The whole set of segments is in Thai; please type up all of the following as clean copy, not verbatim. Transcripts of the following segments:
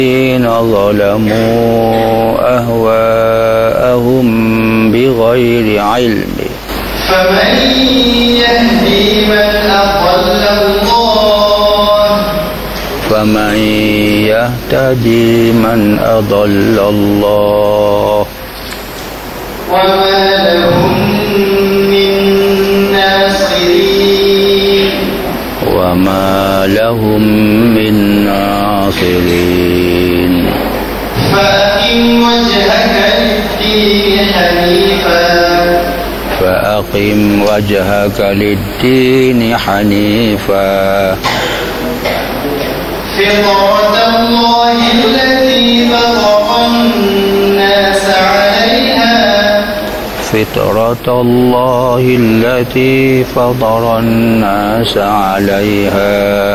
الذين ظلموا أهواءهم بغير علم فمن يهدي من أضل الله فمن يهتدي من أضل الله وما لهم من ناصرين وما لهم من ناصرين فأقم وجهك للدين حنيفا فأقم وجهك للدين حنيفا فطرة الله التي فطر الناس عليها فطرة الله التي فطر الناس عليها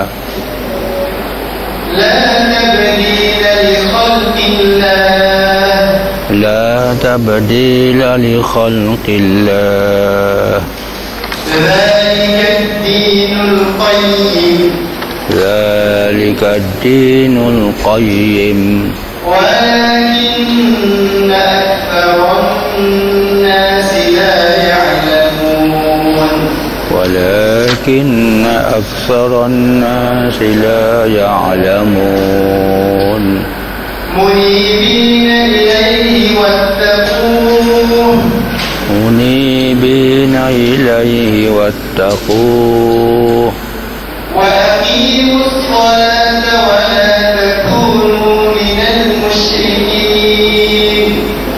لا تبديل لخلق الله لا تبديل لخلق الله ذلك الدين القيم ذلك الدين القيم ولكن أكثر الناس لا يعلمون ولكن أكثر الناس لا يعلمون منيبين إليه واتقوه منيبين إليه واتقوه وأقيموا الصلاة ولا تكونوا من المشركين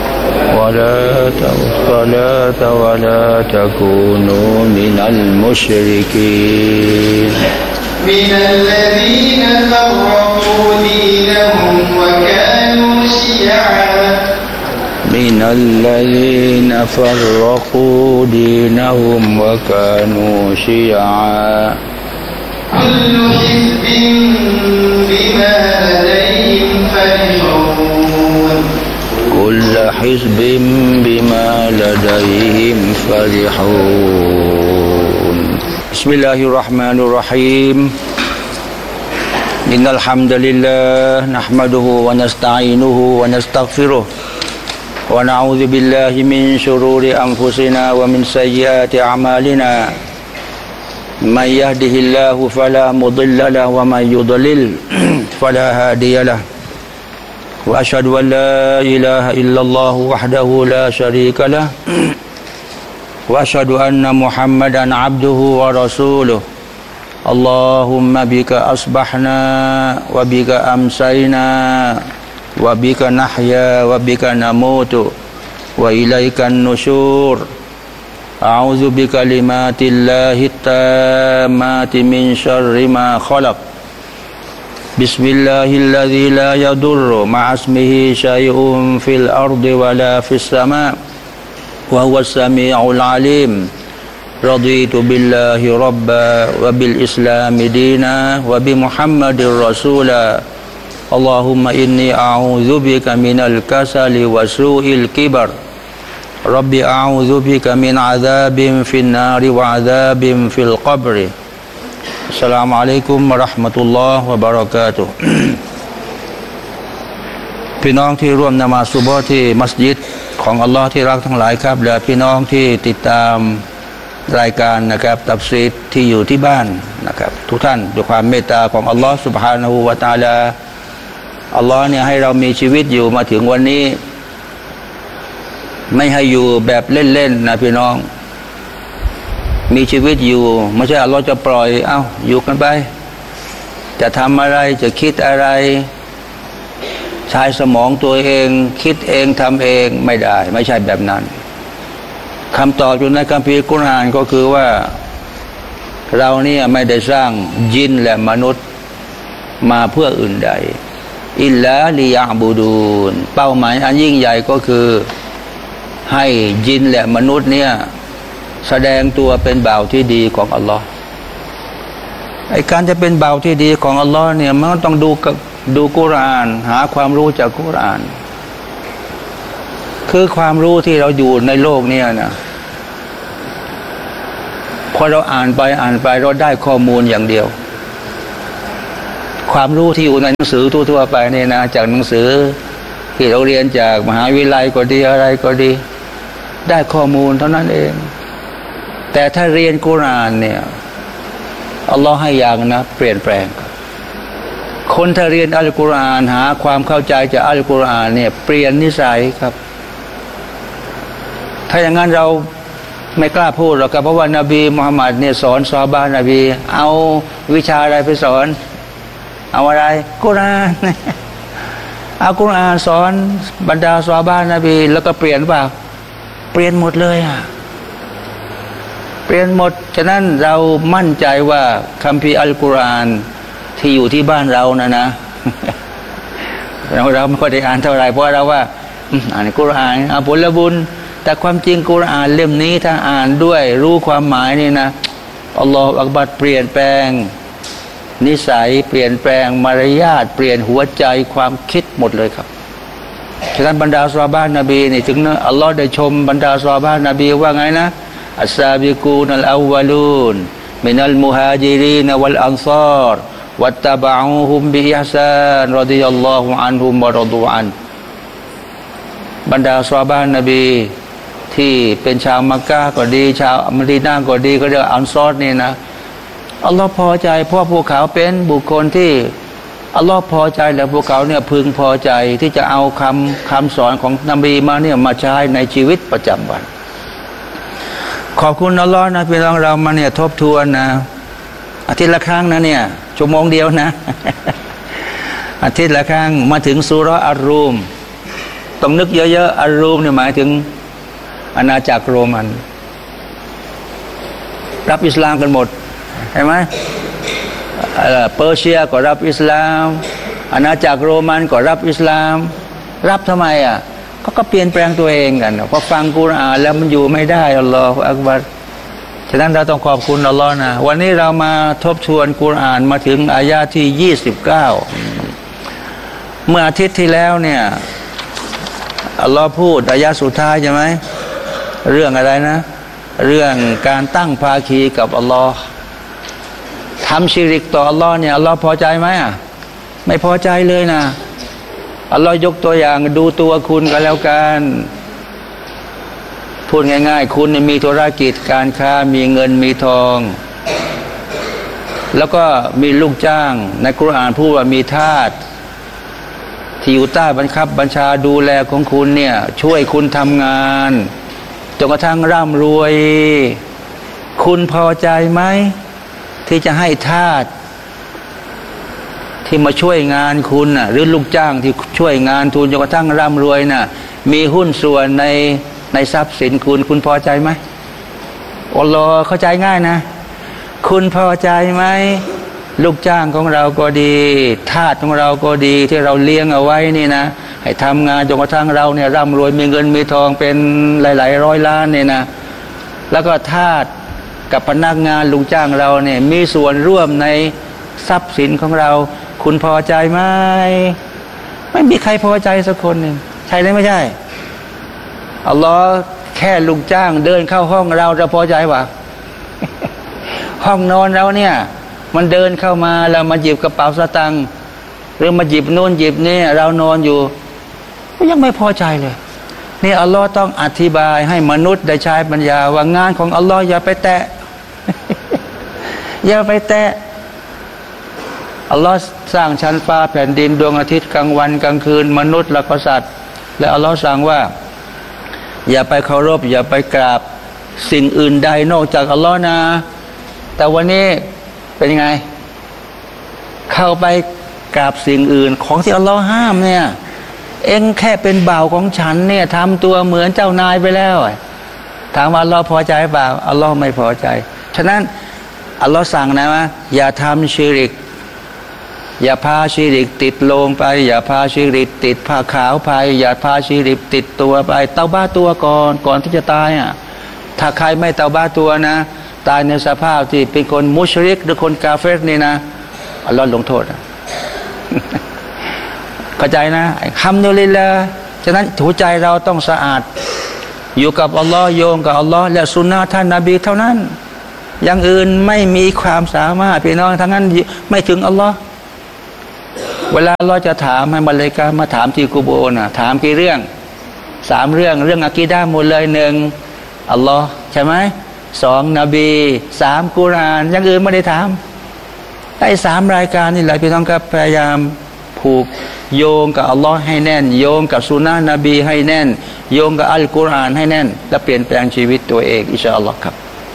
الصلاة ولا تكونوا من المشركين من الذين فرقوا دينهم وكانوا شيعا من الذين فرقوا دينهم وكانوا شيعا كل حزب بما لديهم فرحون كل حزب بما لديهم فرحون بسم الله الرحمن الرحيم إن الحمد لله نحمده ونستعينه ونستغفره ونعوذ بالله من شرور أنفسنا ومن سيئات أعمالنا من يهده الله فلا مضل له ومن يضلل فلا هادي له وأشهد أن لا إله إلا الله وحده لا شريك له وأشهد أن محمدا عبده ورسوله اللهم بك أصبحنا وبك أمسينا وبك نحيا وبك نموت وإليك النشور أعوذ بكلمات الله التامات من شر ما خلق بسم الله الذي لا يضر مع اسمه شيء في الأرض ولا في السماء وهو السميع العليم رضيت بالله ربا وبالإسلام دينا وبمحمد رسولا اللهم إني أعوذ بك من الكسل وسوء الكبر رب أعوذ بك من عذاب في النار وعذاب في القبر السلام عليكم ورحمة الله وبركاته พี่น้องที่ร่วมนมาซุบฮ์ที่มัสยิดของอัลลอฮ์ที่รักทั้งหลายครับและพี่น้องที่ติดตามรายการนะครับตัฟซีรที่อยู่ที่บ้านนะครับทุกท่านด้วยความเมตตาของอัลลอฮ์ سبحانه และ تعالى อัลลอฮ์เนี่ยให้เรามีชีวิตอยู่มาถึงวันนี้ไม่ให้อยู่แบบเล่นๆนะพี่น้องมีชีวิตอยู่ไม่ใช่อัลลอฮ์จะปล่อยอยู่กันไปจะทำอะไรจะคิดอะไรใช้สมองตัวเองคิดเองทำเองไม่ได้ไม่ใช่แบบนั้นคำตอบอยู่ในคัมภีร์กุรอานก็คือว่าเราเนี่ยไม่ได้สร้างยินและมนุษย์มาเพื่ออื่นใดอิลลาลิยะบูดูนเป้าหมายอันยิ่งใหญ่ก็คือให้ยินและมนุษย์เนี่ยแสดงตัวเป็นบ่าวที่ดีของอัลลอฮ์ไอ้การจะเป็นบ่าวที่ดีของอัลลอฮ์เนี่ยมันต้องดูกุรอานหาความรู้จากกุรอานคือความรู้ที่เราอยู่ในโลกเนี่ยนะพอเราอ่านไปเราได้ข้อมูลอย่างเดียวความรู้ที่อยู่ในหนังสือทั่วๆไปเนี่ยนะจากหนังสือที่เราเรียนจากมหาวิทยาลัยก็ดีอะไรก็ดีได้ข้อมูลเท่านั้นเองแต่ถ้าเรียนกุรอานเนี่ยอัลลอฮ์ให้อย่างนะเปลี่ยนแปลงคนถ้าเรียนอัลกุรอานหาความเข้าใจจากอัลกุรอานเนี่ยเปลี่ยนนิสัยครับถ้าอย่างนั้นเราไม่กล้าพูดหรอกครับเพราะว่านบีมุฮัมมัดเนี่ยสอนซอฮาบะห์นบีเอาวิชาอะไรไปสอนเอาอะไรกุรอานเอากุรอานสอนบรรดาซอฮาบะห์นบีแล้วก็เปลี่ยนเปล่าเปลี่ยนหมดเลยอ่ะเปลี่ยนหมดฉะนั้นเรามั่นใจว่าคัมภีร์อัลกุรอานที่อยู่ที่บ้านเรานะเราไม่ค่อยได้อ่านเท่าไหร่เพราะเราว่าอ่านกุรอานเอาผลบุญแต่ความจริงกุรอานเล่มนี้ถ้าอ่านด้วยรู้ความหมายนี่นะอัลลอฮฺอักบัรเปลี่ยนแปลงนิสัยเปลี่ยนแปลงมารยาทเปลี่ยนหัวใจความคิดหมดเลยครับฉะนั้นบรรดาซอฮาบะห์นบีนี่ถึงนะอัลลอฮฺได้ชมบรรดาซอฮาบะห์นบีว่าไงนะอัสซาบิกูนัลอาวะลูนมินัลมุฮาจิรินวัลอันซาร์วัตตะบะอูฮุมบิอิฮซานรอฎิยัลลอฮุอันฮุมวะรอฎูอันบรรดาซอฮาบะห์นบีที่เป็นชาวมักกะฮ์ก็ดีชาวมะดีนะห์ก็ดีก็เรียกอันซอรนี่นะอัลลอฮ์พอใจเพราะพวกเขาเป็นบุคคลที่อัลลอฮ์พอใจแล้วพวกเขาเนี่ยพึงพอใจที่จะเอาคำสอนของนบีมาเนี่ยมาใช้ในชีวิตประจำวันขอบคุณอัลลอฮ์นะพี่น้องเรามาเนี่ยทบทวนนะอาทิตย์ละครั้งนะเนี่ยชั่วโมงเดียวนะอาทิตย์ละครั้งมาถึงซูเราะห์อัรรูมต้องนึกเยอะๆอัรรูมเนี่ยหมายถึงอาณาจักรโรมันรับอิสลามกันหมดใช่ไหมเปอร์เซียก็รับอิสลามอาณาจักรโรมันก็รับอิสลามรับทำไมอ่ะก็เปลี่ยนแปลงตัวเองกันพอฟังกุรอานแล้วมันอยู่ไม่ได้อัลลอฮฺอักบัรฉะนั้นเราต้องขอบคุณอัลลอฮ์นะวันนี้เรามาทบทวนกุรอานมาถึงอายะที่29เมื่ออาทิตย์ที่แล้วเนี่ยอัลลอฮ์พูดอายะสุดท้ายใช่ไหมเรื่องอะไรนะเรื่องการตั้งภาคีกับอัลลอฮ์ทำชิริกต่ออัลลอฮ์เนี่ยอัลลอฮ์พอใจไหมอ่ะไม่พอใจเลยนะอัลลอฮ์ยกตัวอย่างดูตัวคุณกันแล้วกันพูดง่ายๆคุณมีธุรกิจการค้ามีเงินมีทองแล้วก็มีลูกจ้างในกุรอานพูดว่ามีทาสที่อยู่ใต้บังคับบัญชาดูแลของคุณเนี่ยช่วยคุณทำงานจนกระทั่งร่ำรวยคุณพอใจไหมที่จะให้ทาสที่มาช่วยงานคุณน่ะหรือลูกจ้างที่ช่วยงานทุนจนกระทั่งร่ำรวยน่ะมีหุ้นส่วนในทรัพย์สินคุณพอใจไหมอัลลอฮ์เข้าใจง่ายนะคุณพอใจไหมลูกจ้างของเราก็ดีทาสของเราก็ดีที่เราเลี้ยงเอาไว้นี่นะให้ทำงานจนกระทั่งเราเนี่ยร่ำรวยมีเงินมีทองเป็นหลายๆร้อยล้านเนี่ยนะแล้วก็ทาสกับพนักงานลูกจ้างเราเนี่ยมีส่วนร่วมในทรัพย์สินของเราคุณพอใจไหมไม่มีใครพอใจสักคนหนึ่งใช่หรือไม่ใช่อัลลอฮ์แค่ลูกจ้างเดินเข้าห้องเราจะพอใจวะ ห้องนอนเราเนี่ยมันเดินเข้ามาเรามาหยิบกระเป๋าสตางค์หรือมาหยิบโน่นหยิบนี่เรานอนอยู่ก็ยังไม่พอใจเลยนี่อัลลอฮ์ต้องอธิบายให้มนุษย์ได้ใช้ปัญญาว่างานของอัลลอฮ์อย่าไปแตะ อย่าไปแตะอัลลอฮ์สร้างชั้นฟ้าแผ่นดินดวงอาทิตย์กลางวันกลางคืนมนุษย์และก็สัตว์และอัลลอฮ์สั่งว่าอย่าไปเคารพอย่าไปกราบสิ่งอื่นใดนอกจากอัลลอฮ์นะแต่วันนี้เป็นยังไงเข้าไปกราบสิ่งอื่นของที่อัลลอฮ์ห้ามเนี่ยเองแค่เป็นบ่าวของฉันเนี่ยทำตัวเหมือนเจ้านายไปแล้วถามว่าอัลลอฮ์พอใจเปล่าอัลลอฮ์ไม่พอใจฉะนั้นอัลลอฮ์สั่งนะว่าอย่าทำชิริกอย่าพาชิริกติดโลงไปอย่าพาชิริกติดผ้าขาวไปอย่าพาชิริกติดตัวไปเตาบ้าตัวก่อนที่จะตายอ่ะถ้าใครไม่เตาบ้าตัวนะตายในสภาพที่เป็นคนมุชริกหรือคนกาเฟรนี่นะอัลลอฮ์ลงโทษเข้าใจนะฮัมดุลิลลาห์ฉะนั้นหัวใจเราต้องสะอาดอยู่กับอัลลอฮ์โยงกับอัลลอฮ์และสุนนะท่านนบีเท่านั้นอย่างอื่นไม่มีความสามารถพี่น้องทั้งนั้นไม่ถึงอัลลอฮ์เวลาเราจะถามให้มลาอิกะฮ์มาถามที่กุโบร์นะถามกี่เรื่อง3 เรื่องอะกีดะห์หมดเลย1อัลลอฮ์ใช่ไหม2นบี3กุรอานอย่างอื่นไม่ได้ถามไอ้3รายการนี่แหละพี่น้องครับพยายามผูกโยงกับอัลลอฮ์ให้แน่นโยงกับสุนนะนบีให้แน่นโยงกับอัลกุรอานให้แน่นและเปลี่ยนแปลงชีวิตตัวเองอินชาอัลลอฮ์ครับ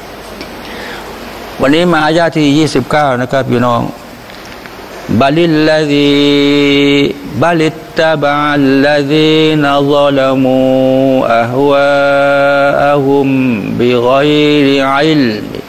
วันนี้มาอายะที่29นะครับพี่น้องบาลิลลาซีบาลิตตะบะอัลลาซีนซะลามูอะฮวาอะฮุมบิฆอยริอิลมิ